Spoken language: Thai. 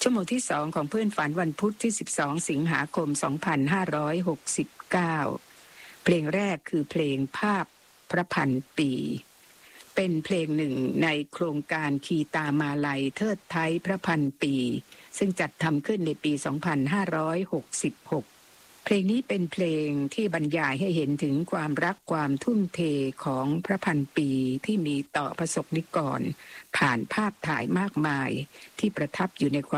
ชั่วโมงที่2ของเพื่อนฝันวันพุธที่12สิงหาคม2569เพลงแรกคือเพลงภาพพระพันปีเป็นเพลงหนึ่งในโครงการคีตามาลัยเทิดไทยพระพันปีซึ่งจัดทำขึ้นในปี2566เพลงนี้เป็นเพลงที่บรรยายให้เห็นถึงความรักความทุ่มเทของพระพันปีที่มีต่อประสบนิกรผ่านภาพถ่ายมากมายที่ประทับอยู่ในความ